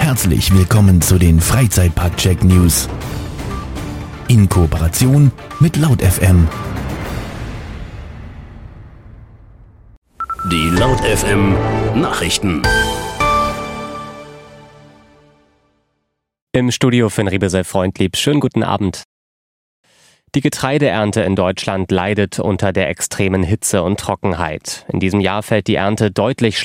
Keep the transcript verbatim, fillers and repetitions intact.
Herzlich willkommen zu den Freizeitpark-Check News. In Kooperation mit Laut F M. Die Laut F M Nachrichten. Im Studio Finn Riebesel-Freundlieb. Schönen guten Abend. Die Getreideernte in Deutschland leidet unter der extremen Hitze und Trockenheit. In diesem Jahr fällt die Ernte deutlich